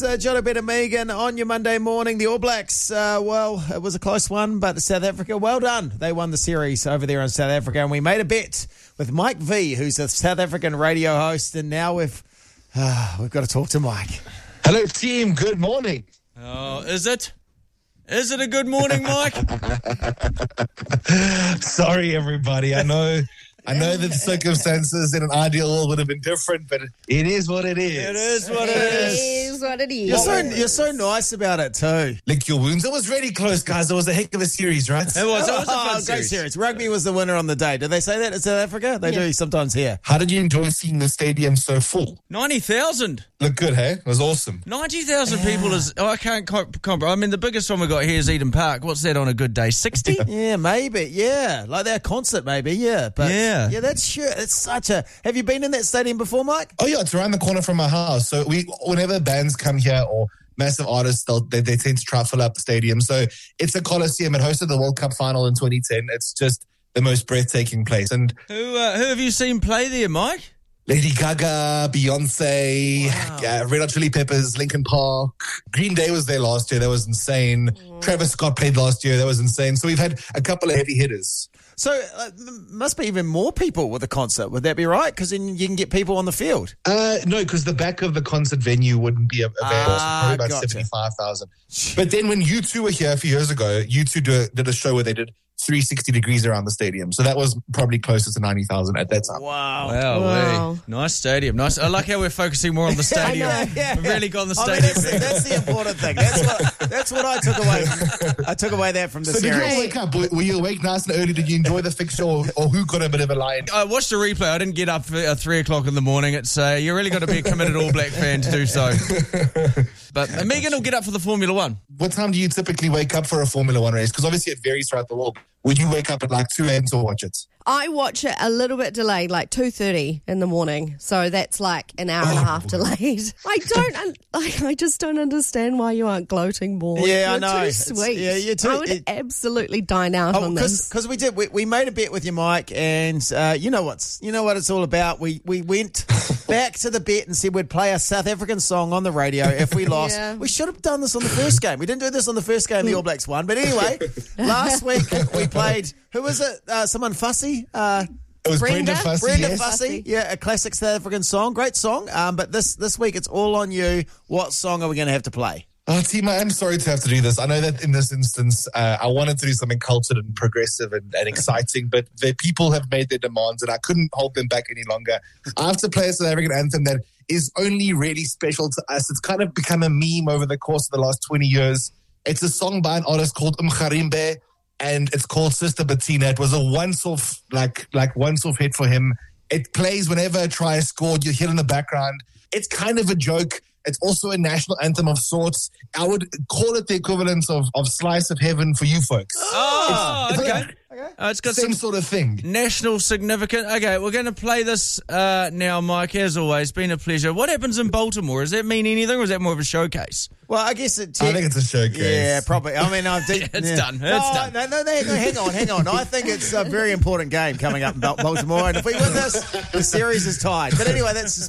Jono Ben and Megan on your Monday morning. The All Blacks, well, it was a close one, but South Africa, well done. They won the series over there in South Africa, and we made a bet with Mike V, who's a South African radio host, and now we've got to talk to Mike. Hello, team. Good morning. Oh, is it? Is it a good morning, Mike? Sorry, everybody. I know that the circumstances in an ideal world would have been different, but it is what it is. It is what it is. What it is. You're so nice about it too. Lick your wounds. It was really close, guys. It was a heck of a series, right? It was a fun great series. Rugby was the winner on the day. Did they say that in South Africa? They do sometimes here. How did you enjoy seeing the stadium so full? 90,000. Looked good, hey? It was awesome. 90,000 people is... Oh, I can't comp. I mean, the biggest one we got here is Eden Park. What's that on a good day? 60? Yeah, maybe. Yeah, like their concert, maybe. Yeah, but yeah, that's sure. It's such a. Have you been in that stadium before, Mike? Oh yeah, it's around the corner from my house. So whenever bands come here or massive artists, they tend to try to fill up the stadium. So it's a Coliseum. It hosted the World Cup final in 2010. It's just the most breathtaking place. And who have you seen play there, Mike? Lady Gaga, Beyonce, Red Hot Chili Peppers, Linkin Park. Green Day was there last year. That was insane. Travis Scott played last year. That was insane. So we've had a couple of heavy hitters. So must be even more people with the concert. Would that be right? Because then you can get people on the field. No, because the back of the concert venue wouldn't be available. So probably about 75,000. But then when U2 were here a few years ago, U2 did a show where they did 360 degrees around the stadium. So that was probably closer to 90,000 at that time. Wow. Nice stadium. Nice. I like how we're focusing more on the stadium. We've really got on the stadium. That's the important thing. That's what I took away. I took away that from the series. Did you wake up? Were you awake nice and early? Did you enjoy the fixture or who got a bit of a line? I watched the replay. I didn't get up at 3 o'clock in the morning. It's you really got to be a committed All Black fan to do so. But Megan will get up for the Formula One. What time do you typically wake up for a Formula One race? Because obviously it varies throughout the world. Would you wake up at like 2 a.m. to watch it? I watch it a little bit delayed, like 2:30 in the morning. So that's like an hour and a half delayed. I just don't understand why you aren't gloating more. Yeah, You're I know. Too sweet. You're too. I would absolutely dine out on this. Because we did. We made a bet with you, Mike, and you know what it's all about. We went back to the bet and said we'd play a South African song on the radio if we lost. Yeah. We should have done this on the first game. We didn't do this on the first game. The All Blacks won, but anyway, last week we played. Who was it? Someone fussy. It was Brenda Fussy. Brenda Fussy. Yeah, a classic South African song. Great song. But this week it's all on you. What song are we going to have to play? Oh, Tima, I'm sorry to have to do this. I know that in this instance, I wanted to do something cultured and progressive and exciting, but the people have made their demands and I couldn't hold them back any longer. I have to play a South African anthem that is only really special to us. It's kind of become a meme over the course of the last 20 years. It's a song by an artist called Mkharimbe, and it's called Sister Bettina. It was a once-off hit for him. It plays whenever a try is scored. You hear it in the background. It's kind of a joke. It's also a national anthem of sorts. I would call it the equivalent of Slice of Heaven for you folks. Oh, okay. It's got same sort of thing. National significance. Okay, we're going to play this now, Mike. As always, been a pleasure. What happens in Baltimore? Does that mean anything, or is that more of a showcase? Well, I guess I think it's a showcase. Yeah, probably. I mean, it's done. It's done. No, hang on. I think it's a very important game coming up in Baltimore, and if we win this, the series is tied. But anyway, that's